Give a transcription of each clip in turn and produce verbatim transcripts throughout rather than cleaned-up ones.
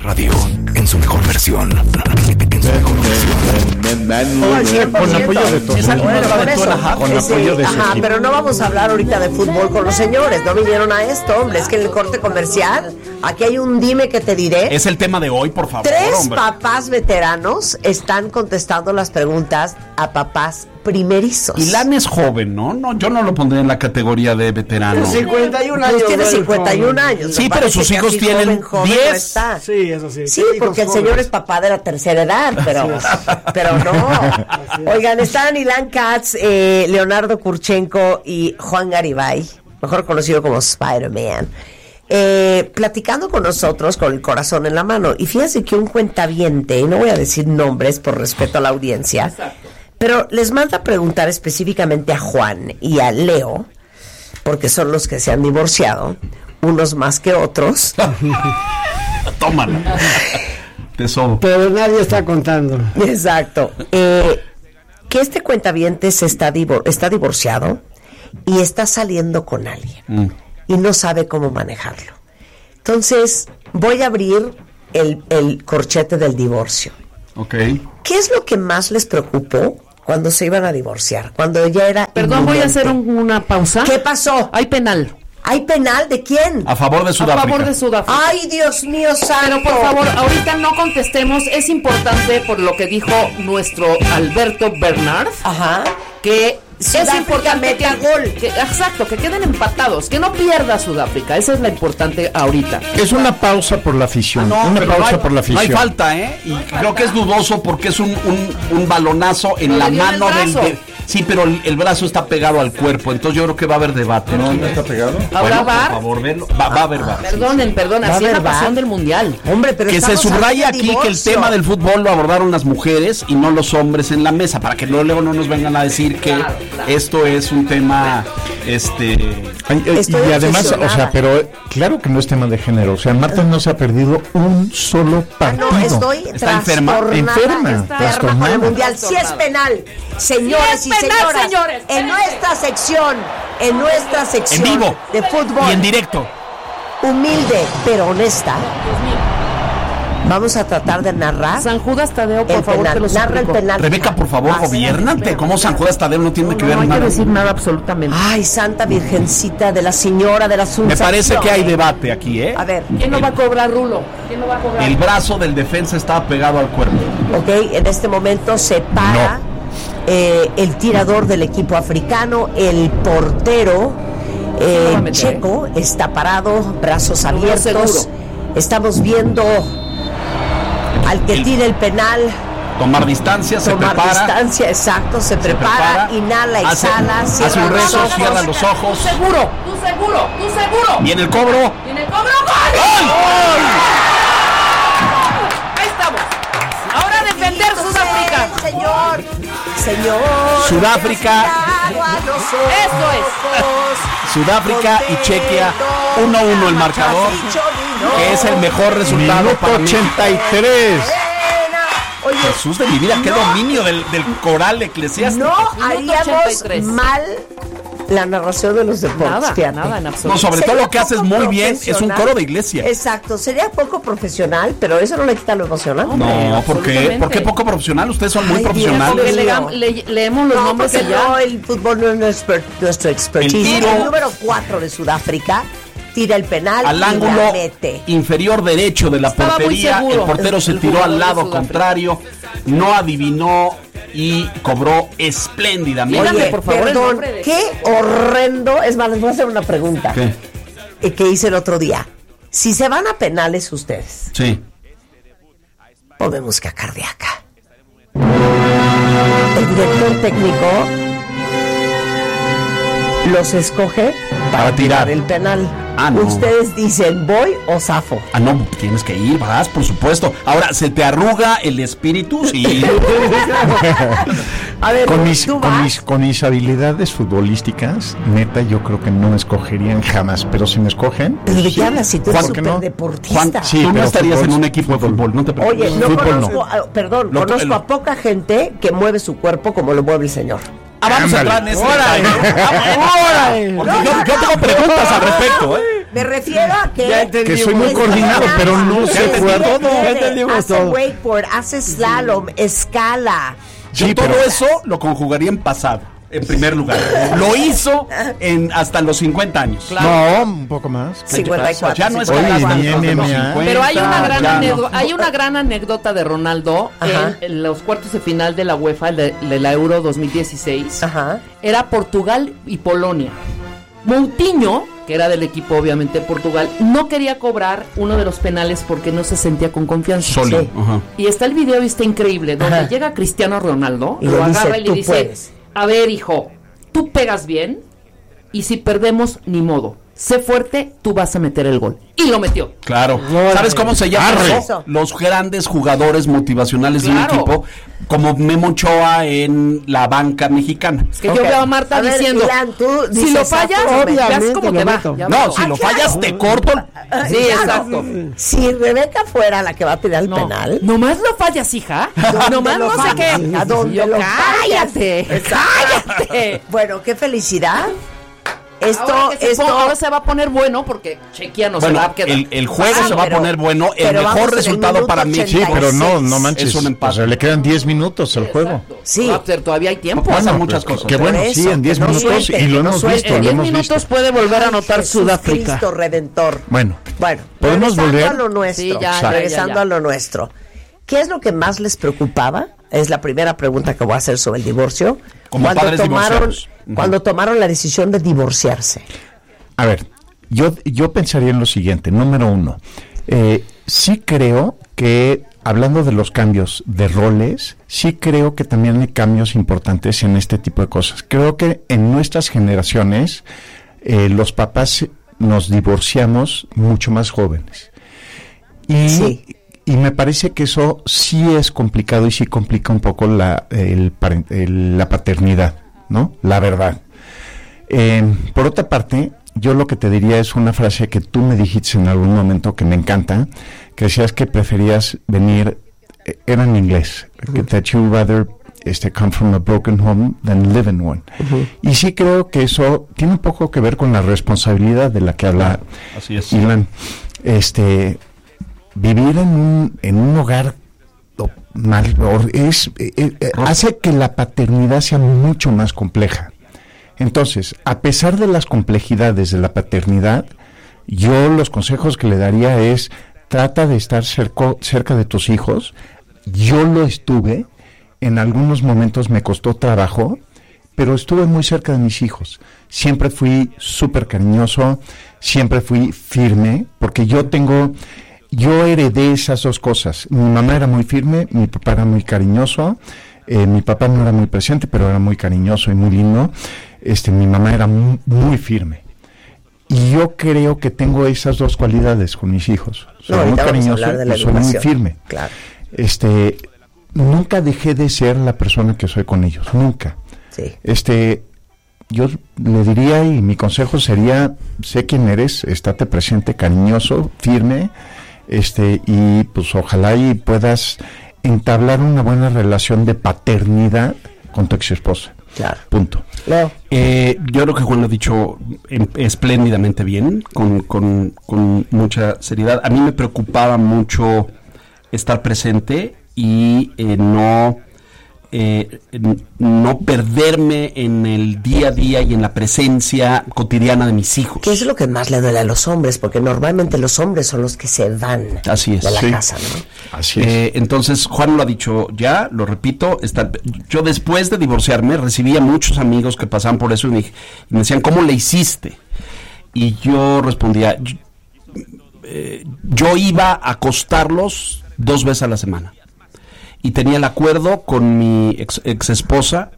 Radio en su mejor versión. En su mejor versión. Con apoyo de todos. Con apoyo de Ajá, pero no vamos a hablar ahorita de fútbol con los señores. No vinieron a esto, hombre. Es que en el corte comercial, aquí hay un dime que te diré. Es el tema de hoy, por favor. Tres hombre. papás veteranos están contestando las preguntas a papás primerizos. Y Lan es joven, ¿no? No, yo no lo pondría en la categoría de veterano. cincuenta y un Pues años. tiene cincuenta y un años. Sí, Me pero parece sus que hijos así tienen joven, joven diez. no está. Sí, eso sí. Sí, porque el señor es papá de la tercera edad, pero, pero no. Oigan, están Ilan Katz, eh, Leonardo Kurchenko y Juan Garibay, mejor conocido como Spider-Man, eh, platicando con nosotros con el corazón en la mano. Y fíjense que un cuentaviente, y no voy a decir nombres por respeto a la audiencia, exacto, pero les manda a preguntar específicamente a Juan y a Leo, porque son los que se han divorciado, unos más que otros. Tómala. Tesoro. Pero nadie está contando. Exacto. Eh, que este cuentaviente se está, divor- está divorciado y está saliendo con alguien mm. y no sabe cómo manejarlo. Entonces, voy a abrir el, el corchete del divorcio. Ok. ¿Qué es lo que más les preocupó cuando se iban a divorciar? Cuando ya era Perdón, inminente. voy a hacer un, una pausa. ¿Qué pasó? Hay penal. ¿Hay penal de quién? A favor de Sudáfrica. A favor de Sudáfrica. Ay, Dios mío santo. Pero por favor, ahorita no contestemos. Es importante por lo que dijo nuestro Alberto Bernard. Ajá. Que Sudáfrica es importante que, gol. que, exacto, que queden empatados, que no pierda Sudáfrica. Esa es la importante ahorita. Es una pausa por la afición. Ah, no, una pausa no hay, por la afición. No hay falta, ¿eh? Y creo que es dudoso porque es un, un, un balonazo en no la le mano el del. De, sí, pero el, el brazo está pegado al cuerpo. Entonces yo creo que va a haber debate. ¿No, no está pegado? ¿Habrá bueno, bar? Por favor, verlo. Va, va a haber bar. Perdonen, perdonen, así es la pasión del mundial. Hombre, pero que se subraya aquí que el tema del fútbol lo abordaron las mujeres y no los hombres en la mesa, para que luego no nos vengan a decir que claro, claro. esto es un tema este Ay, y además, o sea, pero claro que no es tema de género, o sea, Marta no se ha perdido un solo partido. Ah, no, estoy está enferma, enferma, está enferma con el mundial. Sí es penal, señores sí es y penal, señoras, señores. En nuestra sección, en nuestra sección en vivo de fútbol y en directo, humilde pero honesta. Vamos a tratar de narrar. San Judas Tadeo, por el favor, penal. te lo Narra el penal. Rebeca, por favor, Vas. gobiérnate. ¿Cómo San Judas Tadeo no tiene no, que ver no, nada? No hay que decir nada absolutamente. Ay, Santa Virgencita de la Señora de la Asunción. Me parece que hay debate aquí, ¿eh? A ver. ¿Quién no va a cobrar, Rulo? ¿Quién no va a cobrar? El brazo del defensa estaba pegado al cuerpo. Ok, en este momento se para no. eh, el tirador del equipo africano, el portero eh, no checo eh. está parado, brazos abiertos. Estamos viendo al que tira el penal. Tomar distancia, se tomar prepara. Tomar distancia, exacto, se, se prepara, prepara, inhala, hace, exhala, hace un rezo, los cierra los ojos. Tú seguro, tú seguro, tú seguro. Y en el cobro. Y en el cobro, ¡gol! ¡Gol! Ahí estamos. Ahora defender Sudáfrica. Señor, señor. Sudáfrica. Eso es. Sudáfrica y Chequia, uno a uno el marcador, que es el mejor resultado. Minuto para ochenta y tres. Oye, Jesús de mi vida, no, qué dominio del, del coral eclesiástico. No haríamos mal la narración de los deportes. Nada, nada en absoluto. No, sobre todo lo que haces muy bien es un coro de iglesia. Exacto, sería poco profesional, pero eso no le quita lo emocional. No, ¿por qué? ¿Por qué poco profesional? Ustedes son muy Ay, Porque profesionales. le, le, leemos los no, nombres porque allá. No, el fútbol no es nuestro, nuestro expertise. El, el número cuatro de Sudáfrica tira el penal al y ángulo la mete. inferior derecho de la Estaba portería. El portero se tiró al lado contrario, no adivinó y cobró espléndidamente. Oye, por favor, perdón, qué horrendo. Es más, les voy a hacer una pregunta. ¿Qué? Eh, que hice el otro día. Si se van a penales ustedes, sí, podemos que a cardíaca. El director técnico los escoge para, para tirar. tirar el penal. Ah, no. Ustedes dicen, ¿voy o zafo? Ah, no, tienes que ir, vas, por supuesto. Ahora, ¿se te arruga el espíritu? Sí. A ver, con, mis, con, mis, con mis habilidades futbolísticas, neta, yo creo que no me escogerían jamás, pero si me escogen... ¿Pero de qué hablas? Si tú eres superdeportista. No? Sí, tú no estarías fútbol, en un equipo de fútbol, no te preocupes. Oye, no fútbol conozco, no. Uh, perdón, Lo, conozco el... a poca gente que mueve su cuerpo como lo mueve el señor. Ah, vamos a entrar en ese detalle. Yo, yo tengo preguntas al respecto, ¿eh? me refiero a que... Que soy muy coordinado, pero no sé jugar todo. Ya entendimos hace todo. wakeboard, hace slalom, escala. Yo Sí, todo pero- eso lo conjugaría en pasado, en primer lugar. Lo hizo en hasta los cincuenta años. No, un poco más. cincuenta y cuatro. Ya no es Oye, capaz ni de los M M A. cincuenta, Pero hay una gran ya no. anécdota, hay una gran anécdota de Ronaldo Ajá. en, en los cuartos de final de la UEFA de, de la Euro dos mil dieciséis. Ajá. Era Portugal y Polonia. Moutinho, que era del equipo obviamente de Portugal, no quería cobrar uno de los penales porque no se sentía con confianza. Solo. Sí. Ajá. Y está el video y está increíble, donde Ajá. llega Cristiano Ronaldo, Y lo le dice, agarra y le "Tú dice, puedes". a ver hijo, tú pegas bien y si perdemos, ni modo. Sé fuerte, tú vas a meter el gol. Y lo metió. Claro. ¿Sabes cómo se llama Arre. eso? Los grandes jugadores motivacionales de Claro. un equipo, como Memo Ochoa en la banca mexicana. Es que Ok. yo veo a Marta A ver, diciendo, Ilan, tú si dices, lo fallas, obviamente veas cómo lo te va. meto. Ya No, veo. si lo Ah, claro. fallas te corto. Sí, exacto. Si Rebeca fuera la que va a tirar el No, penal... nomás lo fallas, hija. ¿Dónde Nomás lo no sé fallas? qué. ¿A dónde Yo, lo cállate, fallas? cállate. Bueno, qué felicidad. Esto, Ahora, que se esto... ponga- ahora se va a poner bueno porque Chequia no se Bueno, va a quedar. el, el juego Ah, se va pero- a poner bueno. El pero vamos mejor en el resultado minuto para México. Sí, pero no, no Es manches. un empate. O sea, le quedan diez minutos al juego. Sí. Va a ser- todavía hay tiempo. Pasan Bueno, muchas pues, cosas. Qué bueno, Por sí, eso, en diez que no minutos suelte, y lo que no hemos suelte. visto, En lo diez hemos minutos visto. puede volver a Ay, anotar Jesús Sudáfrica. Cristo Redentor. Bueno, Bueno, ¿podemos regresando volver? a lo nuestro, Sí, ya, ya, regresando ya, ya. a lo nuestro. ¿Qué es lo que más les preocupaba? Es la primera pregunta que voy a hacer sobre el divorcio. Como cuando padres tomaron, divorciados. Ujú. cuando tomaron la decisión de divorciarse. A ver, yo, yo pensaría en lo siguiente. Número uno, eh, sí creo que, hablando de los cambios de roles, sí creo que también hay cambios importantes en este tipo de cosas. Creo que en nuestras generaciones eh, los papás nos divorciamos mucho más jóvenes. Y, Sí. y me parece que eso sí es complicado y sí complica un poco la, el paren- el- la paternidad, ¿no? La verdad. Eh, por otra parte, yo lo que te diría es una frase que tú me dijiste en algún momento que me encanta, que decías que preferías venir, eh, era en inglés, que that you rather este, come from a broken home than live in one. Y sí creo que eso tiene un poco que ver con la responsabilidad de la que habla Así es. Ilan. Este, vivir en un, en un hogar o- mal o- es, eh, eh, hace que la paternidad sea mucho más compleja. Entonces, a pesar de las complejidades de la paternidad, yo los consejos que le daría es, trata de estar cerco- cerca de tus hijos. Yo lo estuve, en algunos momentos me costó trabajo, pero estuve muy cerca de mis hijos. Siempre fui súper cariñoso, siempre fui firme, porque yo tengo, yo heredé esas dos cosas. Mi mamá era muy firme, mi papá era muy cariñoso. Eh, mi papá no era muy presente, pero era muy cariñoso y muy lindo. Este, mi mamá era muy, muy firme. Y yo creo que tengo esas dos cualidades con mis hijos. Soy No, muy ahorita vamos a cariñoso hablar de la y soy muy educación. firme. Claro. Este, nunca dejé de ser la persona que soy con ellos, nunca. Sí. Este, yo le diría y mi consejo sería, sé quién eres, estate presente, cariñoso, firme, este, y pues ojalá y puedas entablar una buena relación de paternidad con tu ex esposa. Claro. Punto. Leo. Eh, yo creo que Juan lo ha dicho em- espléndidamente bien, con, con, con mucha seriedad. A mí me preocupaba mucho estar presente y eh, no, eh, n- no perderme en el día a día y en la presencia cotidiana de mis hijos. ¿Qué es lo que más le duele a los hombres? Porque normalmente los hombres son los que se van Así es, de la sí. casa, ¿no? Así es. Eh, entonces, Juan lo ha dicho ya, lo repito, está, yo después de divorciarme recibía muchos amigos que pasaban por eso y me, dij- y me decían, ¿cómo le hiciste? Y yo respondía, yo, eh, yo iba a acostarlos dos veces a la semana. Y tenía el acuerdo con mi ex, ex esposa,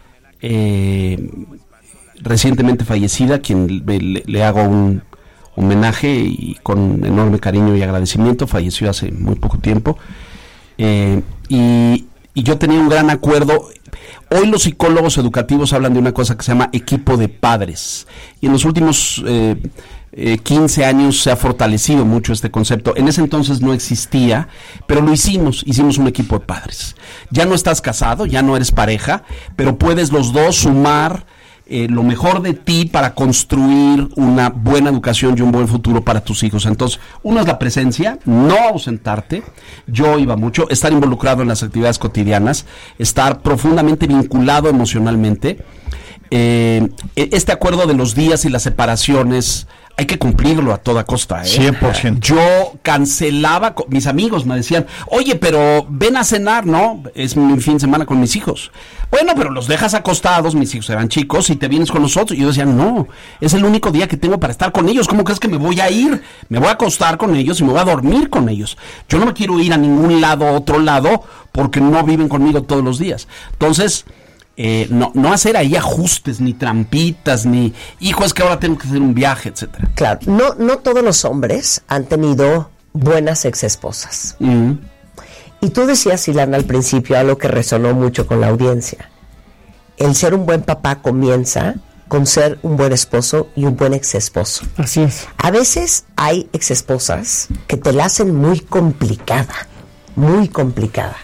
eh, recientemente fallecida, quien le, le- le hago un homenaje y con enorme cariño y agradecimiento, falleció hace muy poco tiempo, eh, y, y yo tenía un gran acuerdo. Hoy los psicólogos educativos hablan de una cosa que se llama equipo de padres, y en los últimos eh, eh, quince años se ha fortalecido mucho este concepto. En ese entonces no existía, pero lo hicimos, hicimos un equipo de padres. Ya no estás casado, ya no eres pareja, pero puedes los dos sumar eh, lo mejor de ti para construir una buena educación y un buen futuro para tus hijos. Entonces, uno es la presencia, no ausentarte. Yo iba mucho, estar involucrado en las actividades cotidianas, estar profundamente vinculado emocionalmente. Eh, este acuerdo de los días y las separaciones hay que cumplirlo a toda costa, ¿eh? cien por ciento. Yo cancelaba, mis amigos me decían, oye, pero ven a cenar, ¿no? Es mi fin de semana con mis hijos. Bueno, pero los dejas acostados, mis hijos eran chicos, y te vienes con nosotros. Y yo decía, no, es el único día que tengo para estar con ellos. ¿Cómo crees que me voy a ir? Me voy a acostar con ellos y me voy a dormir con ellos. Yo no me quiero ir a ningún lado, otro lado, porque no viven conmigo todos los días. Entonces... Eh, no, no hacer ahí ajustes, ni trampitas, ni hijo, es que ahora tengo que hacer un viaje, etcétera. Claro, no, no todos los hombres han tenido buenas exesposas. Mm. Y tú decías, Ilana, al principio, algo que resonó mucho con la audiencia. El ser un buen papá comienza con ser un buen esposo y un buen exesposo. Así es. A veces hay exesposas que te la hacen muy complicada, muy complicada.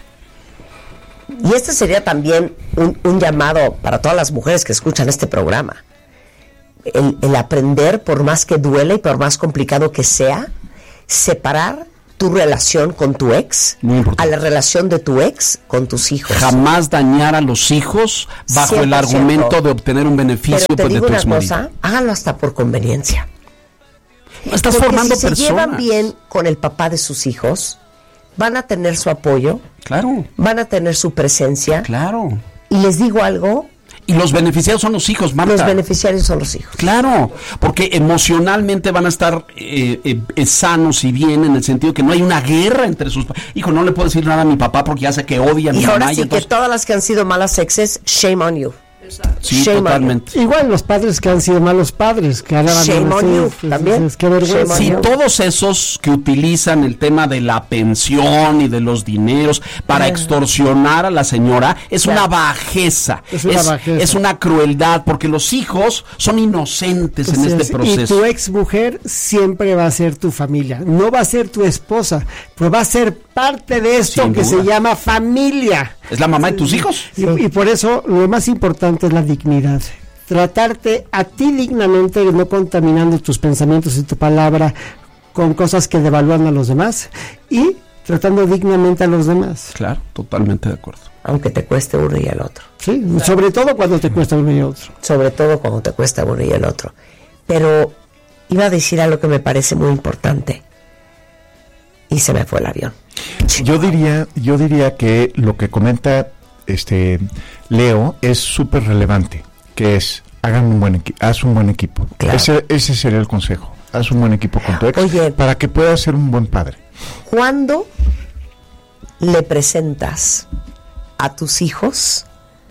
Y este sería también un, un llamado para todas las mujeres que escuchan este programa. El, el aprender, por más que duele y por más complicado que sea, separar tu relación con tu ex a la relación de tu ex con tus hijos. Jamás dañar a los hijos bajo cien por ciento. El argumento de obtener un beneficio. Pero te pues, digo de tu una exmarido. cosa, hágalo hasta por conveniencia. Estás Porque formando si se personas. llevan bien con el papá de sus hijos, van a tener su apoyo, Claro, van a tener su presencia. claro. Y les digo algo, Y los beneficiados son los hijos, Marta. los beneficiarios son los hijos. Claro, porque emocionalmente van a estar eh, eh, eh, sanos y bien, en el sentido que no hay una guerra entre sus... Hijo, no le puedo decir nada a mi papá porque ya sé que odia a mi Y mamá. ahora y sí entonces- que todas las que han sido malas exes, shame on you. Sí, Shame on totalmente. Igual los padres que han sido malos padres, que han Shame abandonado, on sí, you, sí, también. sí, qué vergüenza. Shame on Si you. todos esos que utilizan el tema de la pensión y de los dineros para extorsionar a la señora, es Claro. una bajeza, Es una bajeza. es una crueldad, porque los hijos son inocentes en Así este es. Y proceso. tu ex mujer siempre va a ser tu familia, no va a ser tu esposa, pero va a ser parte de esto Sin que duda. se llama familia. ¿Es la mamá de tus hijos? Y, y por eso lo más importante es la dignidad. Tratarte a ti dignamente, no contaminando tus pensamientos y tu palabra con cosas que devalúan a los demás y tratando dignamente a los demás. Claro, totalmente de acuerdo. Aunque te cueste uno y el otro. Sí, sobre todo cuando te cuesta uno y otro. Sobre todo cuando te cuesta uno y el otro. Pero iba a decir algo que me parece muy importante. Y se me fue el avión. Yo diría, yo diría que lo que comenta este Leo es súper relevante, que es hagan un buen equipo, haz un buen equipo. Claro. Ese, ese sería el consejo. Haz un buen equipo con tu ex Oye. para que puedas ser un buen padre. ¿Cuándo le presentas a tus hijos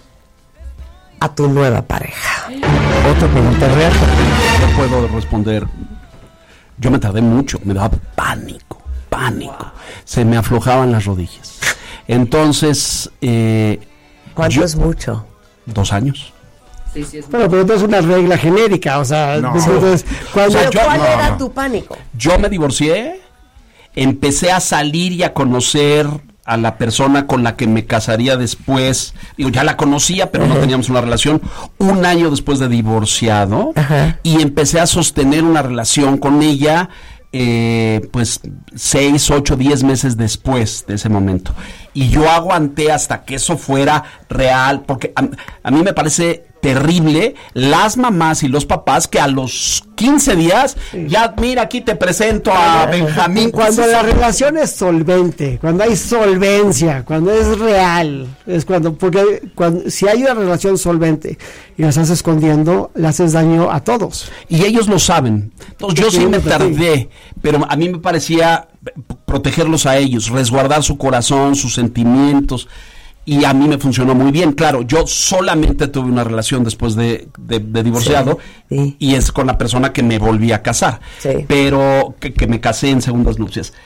a tu nueva pareja? Otra pregunta real. No puedo responder. Yo me tardé mucho, me daba pánico, pánico. Se me aflojaban las rodillas. Entonces, eh, ¿Cuánto yo- es mucho? dos años. Sí, sí, es muy- Pero, pero no es una regla genérica, o sea, No. entonces, cuando, ¿Pero yo- cuál no, era no. tu pánico? Yo me divorcié, empecé a salir y a conocer a la persona con la que me casaría después. Digo, ya la conocía, pero no teníamos una relación. Un año después de divorciado, Ajá. y empecé a sostener una relación con ella, eh, pues seis, ocho, diez meses después de ese momento. Y yo aguanté hasta que eso fuera real, porque a, a mí me parece terrible las mamás y los papás que a los quince días, ya mira, aquí te presento a Benjamín. cuando la relación es solvente, cuando hay solvencia, cuando es real, es cuando, porque cuando, si hay una relación solvente y la estás escondiendo, le haces daño a todos. Y ellos lo saben. Entonces yo sí me tardé, pero a mí me parecía protegerlos a ellos, resguardar su corazón, sus sentimientos, y a mí me funcionó muy bien. Claro, yo solamente tuve una relación después de, de, de divorciado, Sí, sí. y es con la persona que me volví a casar, Sí. pero que, que me casé en segundas nupcias.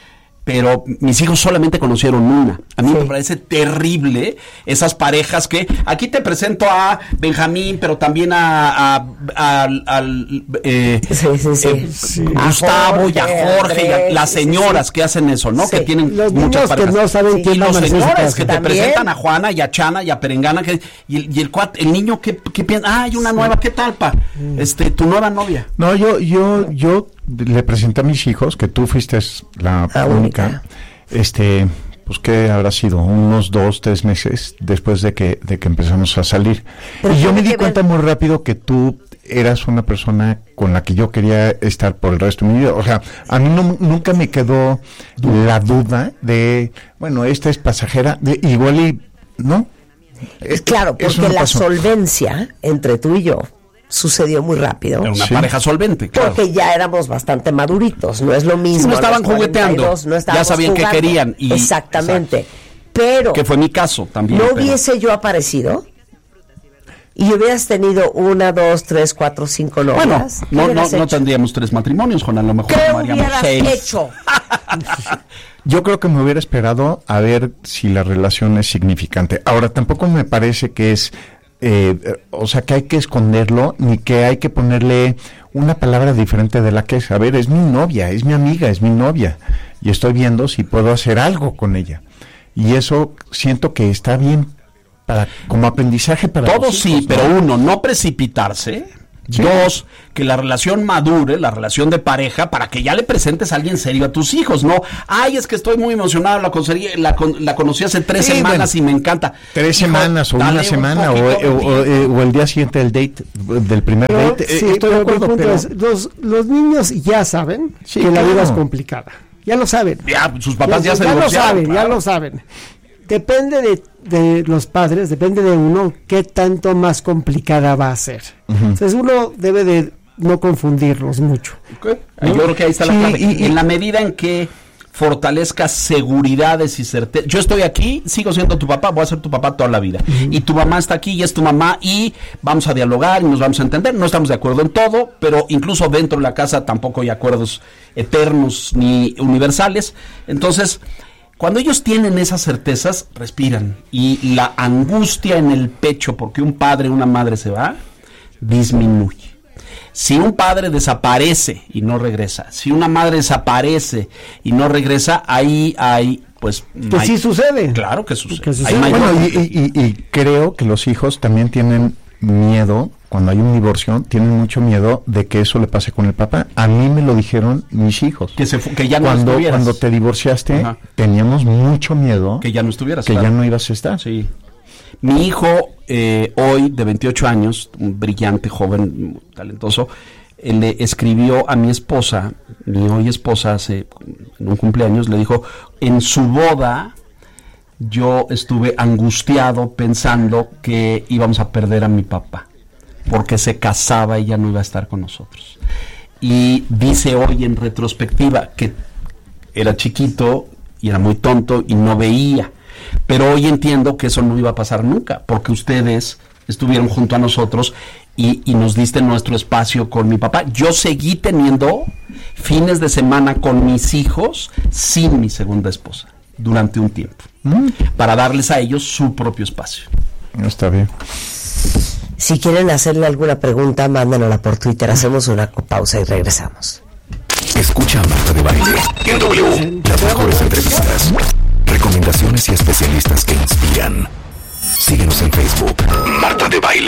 pero mis hijos solamente conocieron una. A mí Sí. me parece terrible esas parejas que aquí te presento a Benjamín, pero también a, a- a- al eh, Sí, sí, sí. eh, Sí. A Gustavo y a Jorge, Jorge y a Andrés, las sí, sí, señoras sí. que hacen eso, ¿no? Sí. Que tienen Los muchas niños que parejas. no saben Sí. quién Y va a los nacer en su señores casa. que te También. presentan a Juana y a Chana y a Perengana que, y, el, y el cuate, el niño que, que piensa, ah, hay una nueva, ¿qué tal, pa? Este, tu nueva novia. No, yo, yo, yo le presenté a mis hijos, que tú fuiste la La única, única. este, pues que habrá sido unos dos, tres meses después de que, de que empezamos a salir. Pero y yo tiene me di que cuenta ver- muy rápido que tú eras una persona con la que yo quería estar por el resto de mi vida. O sea, a mí no, nunca me quedó la duda de, bueno, esta es pasajera, de, igual y, ¿no? Es claro, Eso porque no la pasó. solvencia entre tú y yo sucedió muy rápido. Era una Sí. pareja solvente, claro. Porque ya éramos bastante maduritos, no es lo mismo. Sí, no a los estaban jugueteando, cuarenta y dos, no ya estábamos sabían qué jugando. querían y- Exactamente. Pero Que fue mi caso también. no pero- hubiese yo aparecido y hubieras tenido una, dos, tres, cuatro, cinco novias. Bueno, ¿qué no, no, hubieras no hecho? tendríamos tres matrimonios, Juan, a lo mejor ¿Qué tomaríamos hubieras seis. hecho? Yo creo que me hubiera esperado a ver si la relación es significante. Ahora, tampoco me parece que es, eh, eh, o sea, que hay que esconderlo, ni que hay que ponerle una palabra diferente de la que es. A ver, es mi novia, es mi amiga, es mi novia. Y estoy viendo si puedo hacer algo con ella. Y eso siento que está bien para como aprendizaje para Todo los sí, hijos, ¿no? pero uno, no precipitarse. Sí. Dos, que la relación madure, la relación de pareja, para que ya le presentes a alguien serio a tus hijos, ¿no? Ay, es que estoy muy emocionado, la, conocí, la, con- la conocí hace tres Sí, semanas bueno, y me encanta. Tres Hijo, semanas o dale una un semana o, poquito de o- o- tiempo. o el día siguiente del date, del primer Pero, date. Eh, sí, estoy de pero mi acuerdo, punto pero... es, los, los niños ya saben Sí, que la vida claro. es complicada. Ya lo saben. Ya, sus papás ya, se lo divorciaron, saben, claro. ya lo saben. Depende de, de los padres, depende de uno qué tanto más complicada va a ser. Entonces uno debe de no confundirlos mucho. Ok. Yo creo que ahí está la Sí, clave. y- y- en la medida en que fortalezcas seguridades y certeza. Yo estoy aquí, sigo siendo tu papá, voy a ser tu papá toda la vida. Y tu mamá está aquí y es tu mamá y vamos a dialogar y nos vamos a entender. No estamos de acuerdo en todo, pero incluso dentro de la casa tampoco hay acuerdos eternos ni universales. Entonces, cuando ellos tienen esas certezas, respiran. Y la angustia en el pecho porque un padre o una madre se va, disminuye. Si un padre desaparece y no regresa, si una madre desaparece y no regresa, ahí hay, pues... Que hay- sí sucede. Claro que sucede. Que sucede. Hay mayor- Bueno, y, y- y- y creo que los hijos también tienen miedo, cuando hay un divorcio, tienen mucho miedo de que eso le pase con el papá. A mí me lo dijeron mis hijos. que, se fu- que ya no cuando, estuvieras. cuando te divorciaste, Ajá. teníamos mucho miedo Que ya no estuvieras. que claro. ya no ibas a estar. Sí. Mi hijo, eh, hoy de veintiocho años, un brillante, joven, talentoso, eh, le escribió a mi esposa, mi hoy esposa, hace en un cumpleaños, le dijo, en su boda yo estuve angustiado pensando que íbamos a perder a mi papá, porque se casaba y ya no iba a estar con nosotros. Y dice hoy en retrospectiva que era chiquito y era muy tonto y no veía. Pero hoy entiendo que eso no iba a pasar nunca, porque ustedes estuvieron junto a nosotros y, y nos diste nuestro espacio con mi papá. Yo seguí teniendo fines de semana con mis hijos sin mi segunda esposa durante un tiempo, Mm, para darles a ellos su propio espacio. está bien. Si quieren hacerle alguna pregunta, mándanosla por Twitter. Hacemos una pausa y regresamos. Escucha a Marta de Baile en W. Las mejores entrevistas, recomendaciones y especialistas que inspiran. Síguenos en Facebook. Marta de Baile.